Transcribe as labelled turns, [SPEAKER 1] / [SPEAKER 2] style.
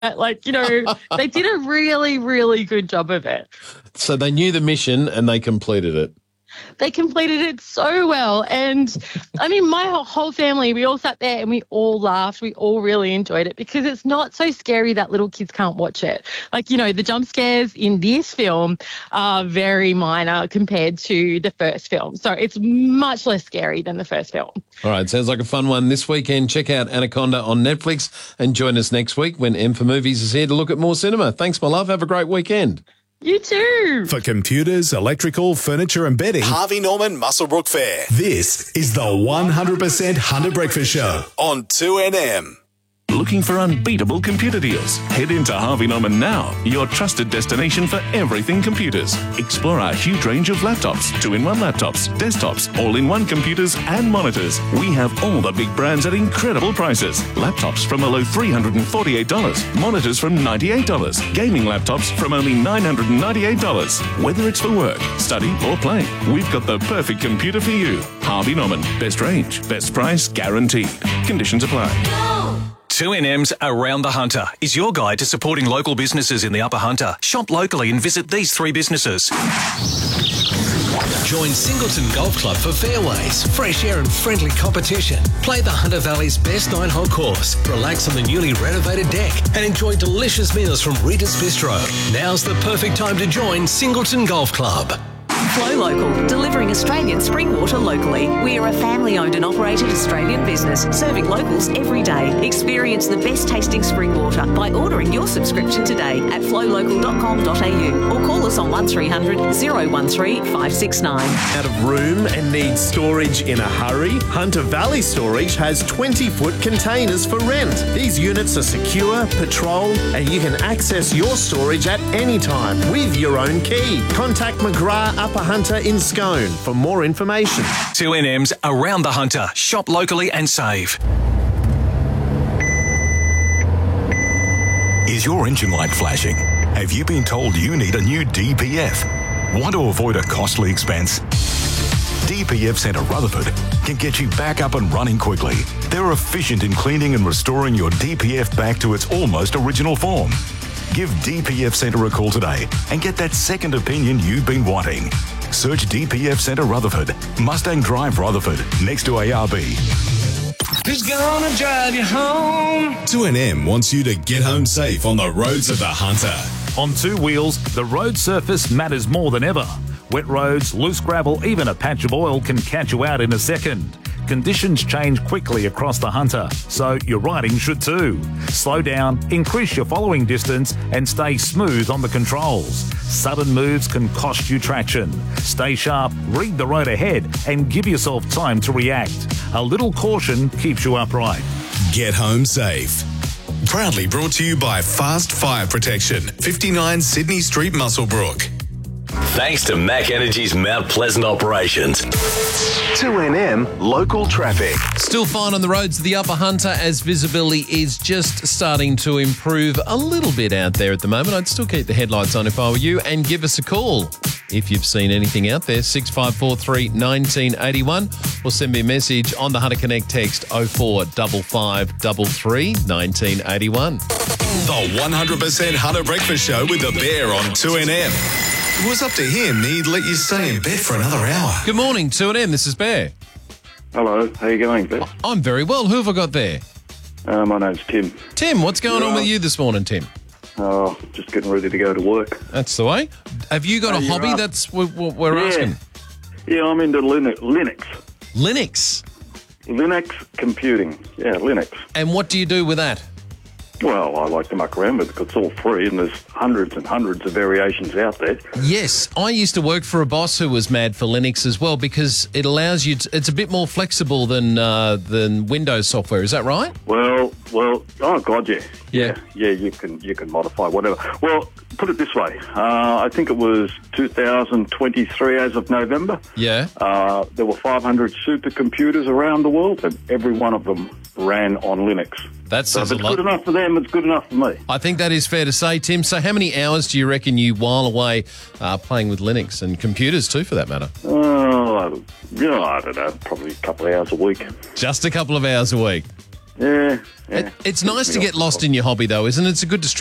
[SPEAKER 1] Like, they did a really, really good job of it.
[SPEAKER 2] So they knew the mission and they completed it.
[SPEAKER 1] They completed it so well. And, I mean, my whole family, we all sat there and we all laughed. We all really enjoyed it because it's not so scary that little kids can't watch it. Like, the jump scares in this film are very minor compared to the first film. So it's much less scary than the first film.
[SPEAKER 2] All right, sounds like a fun one this weekend. Check out Anaconda on Netflix and join us next week when M for Movies is here to look at more cinema. Thanks, my love. Have a great weekend.
[SPEAKER 1] You too.
[SPEAKER 3] For computers, electrical, furniture and bedding,
[SPEAKER 4] Harvey Norman Muswellbrook Fair.
[SPEAKER 3] This is the 100% Hunter Breakfast Show
[SPEAKER 4] On 2NM.
[SPEAKER 5] Looking for unbeatable computer deals? Head into Harvey Norman now, your trusted destination for everything computers. Explore our huge range of laptops, 2-in-1 laptops, desktops, all-in-one computers and monitors. We have all the big brands at incredible prices. Laptops from a low $348, monitors from $98, gaming laptops from only $998. Whether it's for work, study or play, we've got the perfect computer for you. Harvey Norman, best range, best price, guaranteed. Conditions apply.
[SPEAKER 6] 2NM's Around the Hunter is your guide to supporting local businesses in the Upper Hunter. Shop locally and visit these 3 businesses.
[SPEAKER 7] Join Singleton Golf Club for fairways, fresh air and friendly competition. Play the Hunter Valley's best 9-hole course, relax on the newly renovated deck and enjoy delicious meals from Rita's Bistro. Now's the perfect time to join Singleton Golf Club.
[SPEAKER 8] Flow Local, delivering Australian spring water locally. We are a family-owned and operated Australian business, serving locals every day. Experience the best tasting spring water by ordering your subscription today at flowlocal.com.au or call us on 1300 013 569.
[SPEAKER 9] Out of room and need storage in a hurry? Hunter Valley Storage has 20-foot containers for rent. These units are secure, patrolled, and you can access your storage at any time with your own key. Contact McGrath Upper Hunter in Scone for more information.
[SPEAKER 6] 2NM's Around the Hunter. Shop locally and save.
[SPEAKER 5] Is your engine light flashing? Have you been told you need a new DPF? Want to avoid a costly expense? DPF Centre Rutherford can get you back up and running quickly. They're efficient in cleaning and restoring your DPF back to its almost original form. Give DPF Centre a call today and get that second opinion you've been wanting. Search DPF Centre Rutherford, Mustang Drive Rutherford, next to ARB.
[SPEAKER 10] Who's gonna drive you home?
[SPEAKER 3] 2NM wants you to get home safe on the roads of the Hunter.
[SPEAKER 11] On 2 wheels, the road surface matters more than ever. Wet roads, loose gravel, even a patch of oil can catch you out in a second. Conditions change quickly across the Hunter, so your riding should too. Slow down, increase your following distance, and stay smooth on the controls. Sudden moves can cost you traction. Stay sharp, read the road ahead, and give yourself time to react. A little caution keeps you upright.
[SPEAKER 3] Get home safe. Proudly brought to you by Fast Fire Protection, 59 Sydney Street, Muswellbrook.
[SPEAKER 4] Thanks to Mac Energy's Mount Pleasant operations. 2NM Local Traffic.
[SPEAKER 2] Still fine on the roads of the Upper Hunter as visibility is just starting to improve a little bit out there at the moment. I'd still keep the headlights on if I were you and give us a call if you've seen anything out there, 6543 1981, or send me a message on the Hunter Connect text 045533 1981.
[SPEAKER 3] The 100% Hunter Breakfast Show with the Bear on 2NM. If it was up to him, he'd let you stay in bed for another hour.
[SPEAKER 2] Good morning, 2NM. This is Bear.
[SPEAKER 12] Hello. How you going, Bear?
[SPEAKER 2] I'm very well. Who have I got there?
[SPEAKER 12] My name's Tim.
[SPEAKER 2] Tim, what's going on with you this morning, Tim?
[SPEAKER 12] Oh, just getting ready to go to work.
[SPEAKER 2] That's the way. Have you got a hobby? That's what we're asking.
[SPEAKER 12] Yeah, I'm into Linux.
[SPEAKER 2] Linux?
[SPEAKER 12] Linux computing. Yeah, Linux.
[SPEAKER 2] And what do you do with that?
[SPEAKER 12] Well, I like to muck around with it because it's all free and there's hundreds and hundreds of variations out there.
[SPEAKER 2] Yes, I used to work for a boss who was mad for Linux as well because it allows you to, it's a bit more flexible than Windows software. Is that right?
[SPEAKER 12] Well, oh God, yeah.
[SPEAKER 2] Yeah.
[SPEAKER 12] Yeah, you can modify whatever. Well, put it this way. I think it was 2023 as of November.
[SPEAKER 2] Yeah.
[SPEAKER 12] There were 500 supercomputers around the world and every one of them ran on Linux.
[SPEAKER 2] That says
[SPEAKER 12] so if
[SPEAKER 2] a
[SPEAKER 12] it's
[SPEAKER 2] lot.
[SPEAKER 12] good enough for them, it's good enough for me.
[SPEAKER 2] I think that is fair to say, Tim. So how many hours do you reckon you while away playing with Linux and computers too, for that matter?
[SPEAKER 12] I don't know. Probably a couple of hours a week.
[SPEAKER 2] Just a couple of hours a week.
[SPEAKER 12] Yeah.
[SPEAKER 2] It's nice to get lost in your hobby, though, isn't it? It's a good